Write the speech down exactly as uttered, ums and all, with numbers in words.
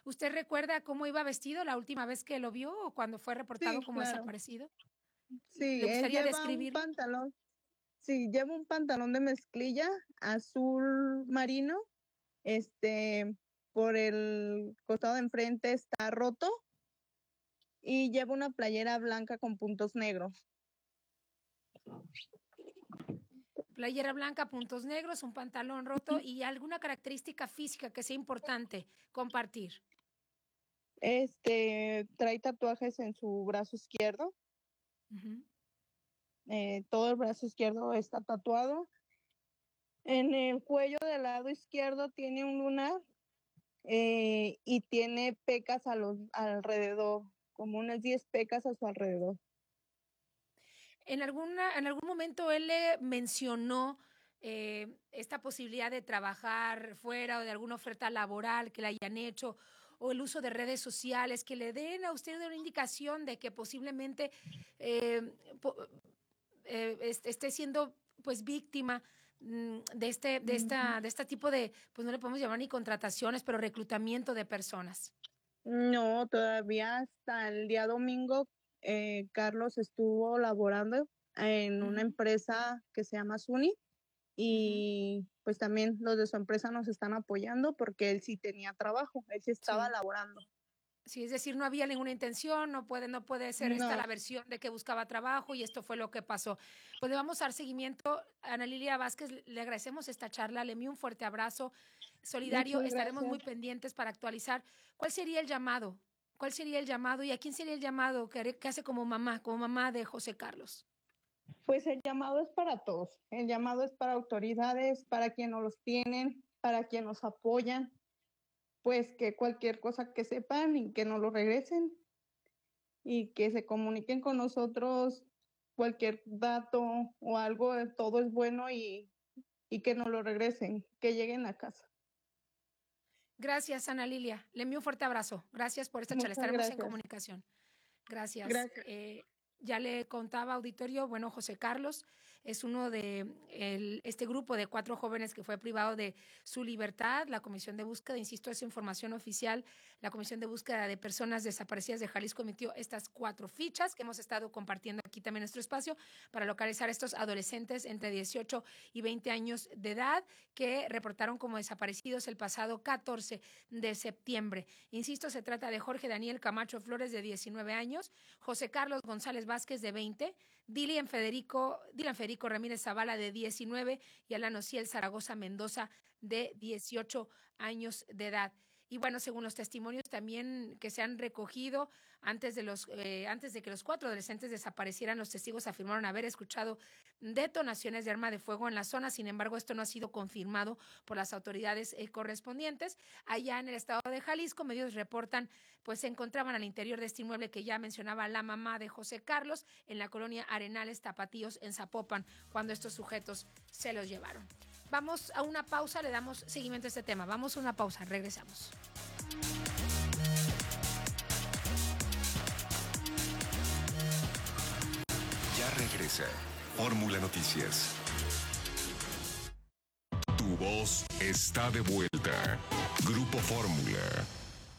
¿Usted recuerda cómo iba vestido la última vez que lo vio o cuando fue reportado Sí, como claro. desaparecido? Sí, ¿Le él gustaría lleva un describirlo? pantalón, sí, lleva un pantalón de mezclilla azul marino, este, por el costado de enfrente está roto y lleva una playera blanca con puntos negros. Playera blanca, puntos negros, un pantalón roto y alguna característica física que sea importante compartir. Este, trae tatuajes en su brazo izquierdo. Uh-huh. Eh, todo el brazo izquierdo está tatuado. En el cuello del lado izquierdo tiene un lunar eh, y tiene pecas a los alrededor, como unas diez pecas a su alrededor. En, alguna, en algún momento él le mencionó eh, esta posibilidad de trabajar fuera o de alguna oferta laboral que le hayan hecho o el uso de redes sociales que le den a usted una indicación de que posiblemente eh, po, eh, esté siendo pues víctima de este, de esta, de este tipo de, pues no le podemos llamar ni contrataciones, pero reclutamiento de personas. No, todavía hasta el día domingo eh, Carlos estuvo laborando en una Uh-huh. empresa que se llama Suni y uh-huh. pues también los de su empresa nos están apoyando porque él sí tenía trabajo, él sí estaba Sí. laborando. Sí, es decir, no había ninguna intención, no puede, no puede ser esta no. la versión de que buscaba trabajo y esto fue lo que pasó. Pues le vamos a dar seguimiento. Ana Lilia Vázquez, le agradecemos esta charla, le envío un fuerte abrazo solidario. Muchas Estaremos gracias. muy pendientes para actualizar. ¿Cuál sería el llamado? ¿Cuál sería el llamado? ¿Y a quién sería el llamado que, que hace como mamá, como mamá de José Carlos? Pues el llamado es para todos. El llamado es para autoridades, para quienes no los tienen, para quienes nos apoyan. Pues que cualquier cosa que sepan y que nos lo regresen y que se comuniquen con nosotros, cualquier dato o algo, todo es bueno y, y que nos lo regresen, que lleguen a casa. Gracias, Ana Lilia. Le envío un fuerte abrazo. Gracias por esta charla. Estaremos gracias. en comunicación. Gracias. gracias. Eh, ya le contaba, auditorio, bueno, José Carlos es uno de el, este grupo de cuatro jóvenes que fue privado de su libertad. La Comisión de Búsqueda, insisto, es información oficial, la Comisión de Búsqueda de Personas Desaparecidas de Jalisco emitió estas cuatro fichas que hemos estado compartiendo aquí también en nuestro espacio para localizar a estos adolescentes entre dieciocho y veinte años de edad que reportaron como desaparecidos el pasado catorce de septiembre. Insisto, se trata de Jorge Daniel Camacho Flores, de diecinueve años, José Carlos González Vázquez, de veinte, Dilian Federico, Dylan Federico Ramírez Zavala, de diecinueve, y Alan Ociel Zaragoza Mendoza, de dieciocho años de edad. Y bueno, según los testimonios también que se han recogido, antes de, los, eh, antes de que los cuatro adolescentes desaparecieran, los testigos afirmaron haber escuchado detonaciones de arma de fuego en la zona. Sin embargo, esto no ha sido confirmado por las autoridades eh, correspondientes. Allá en el estado de Jalisco, medios reportan, pues se encontraban al interior de este inmueble que ya mencionaba la mamá de José Carlos, en la colonia Arenales Tapatíos, en Zapopan, cuando estos sujetos se los llevaron. Vamos a una pausa, le damos seguimiento a este tema. Vamos a una pausa, regresamos. Ya regresa Fórmula Noticias. Tu voz está de vuelta. Grupo Fórmula.